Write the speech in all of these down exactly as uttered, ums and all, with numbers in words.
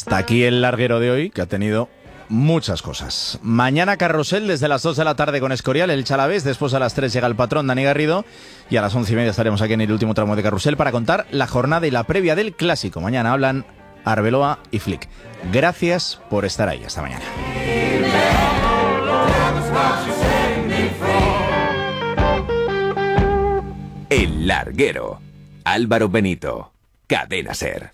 Hasta aquí el larguero de hoy, que ha tenido muchas cosas. Mañana carrusel desde las dos de la tarde con Escorial, el Chalavés. Después a las tres llega el patrón Dani Garrido. Y a las once y media estaremos aquí en el último tramo de carrusel para contar la jornada y la previa del clásico. Mañana hablan Arbeloa y Flick. Gracias por estar ahí. Hasta mañana. El larguero. Álvaro Benito. Cadena SER.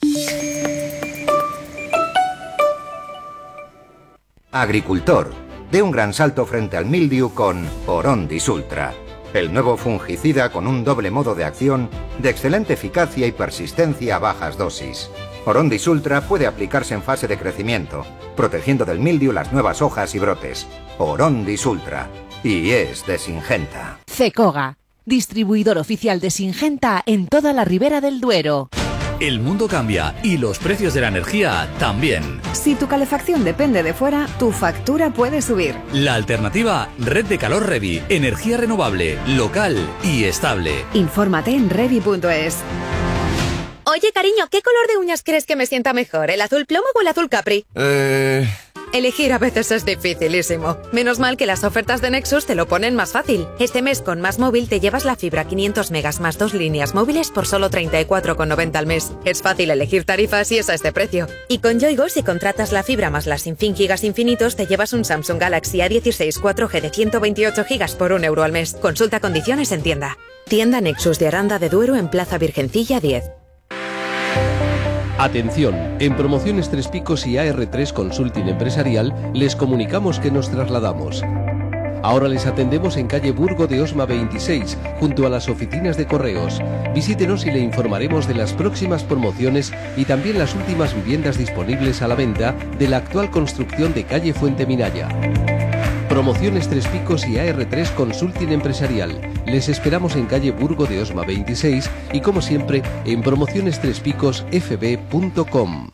Agricultor, dé un gran salto frente al mildiu con Orondis Ultra, el nuevo fungicida con un doble modo de acción de excelente eficacia y persistencia a bajas dosis. Orondis Ultra puede aplicarse en fase de crecimiento, protegiendo del mildiu las nuevas hojas y brotes. Orondis Ultra, y es de Syngenta. Cecoga, distribuidor oficial de Syngenta en toda la Ribera del Duero. El mundo cambia y los precios de la energía también. Si tu calefacción depende de fuera, tu factura puede subir. La alternativa, Red de Calor Revi. Energía renovable, local y estable. Infórmate en revi punto es. Oye, cariño, ¿qué color de uñas crees que me sienta mejor? ¿El azul plomo o el azul capri? Eh... Elegir a veces es dificilísimo. Menos mal que las ofertas de Nexus te lo ponen más fácil. Este mes con Más Móvil te llevas la fibra quinientos megas más dos líneas móviles por solo treinta y cuatro con noventa al mes. Es fácil elegir tarifas y es a este precio. Y con Yoigo, si contratas la fibra más las sin fin gigas infinitos, te llevas un Samsung Galaxy A dieciséis cuatro G de ciento veintiocho gigas por un euro al mes. Consulta condiciones en tienda. Tienda Nexus de Aranda de Duero en Plaza Virgencilla diez. Atención, en Promociones Tres Picos y A R tres Consulting Empresarial les comunicamos que nos trasladamos. Ahora les atendemos en calle Burgo de Osma veintiséis, junto a las oficinas de correos. Visítenos y le informaremos de las próximas promociones y también las últimas viviendas disponibles a la venta de la actual construcción de calle Fuente Minaya. Promociones Tres Picos y A R tres Consulting Empresarial. Les esperamos en calle Burgo de Osma veintiséis y, como siempre, en promociones tres picos f b punto com.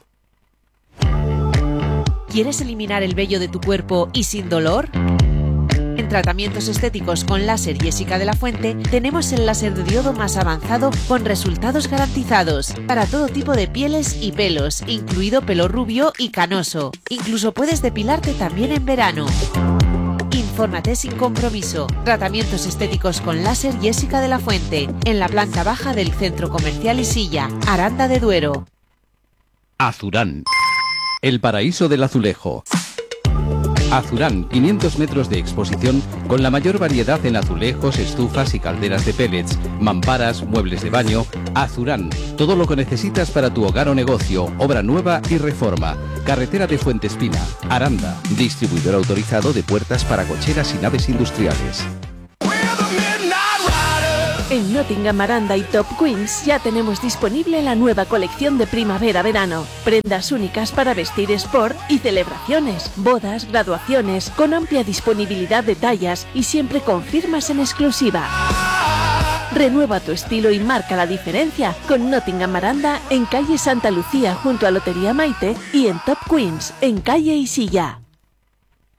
¿Quieres eliminar el vello de tu cuerpo y sin dolor? En Tratamientos Estéticos con Láser Jessica de la Fuente tenemos el láser de diodo más avanzado con resultados garantizados para todo tipo de pieles y pelos, incluido pelo rubio y canoso. Incluso puedes depilarte también en verano. Infórmate sin compromiso. Tratamientos Estéticos con Láser Jessica de la Fuente, en la planta baja del Centro Comercial Isilla, Aranda de Duero. Azurán, el paraíso del azulejo. Azurán, quinientos metros de exposición con la mayor variedad en azulejos, estufas y calderas de pellets, mamparas, muebles de baño. Azurán, todo lo que necesitas para tu hogar o negocio, obra nueva y reforma. Carretera de Fuentespina, Aranda, distribuidor autorizado de puertas para cocheras y naves industriales. En Nottingham, Aranda y Top Queens ya tenemos disponible la nueva colección de primavera-verano. Prendas únicas para vestir sport y celebraciones, bodas, graduaciones, con amplia disponibilidad de tallas y siempre con firmas en exclusiva. Renueva tu estilo y marca la diferencia con Nottingham Aranda en calle Santa Lucía junto a Lotería Maite y en Top Queens en calle Isilla.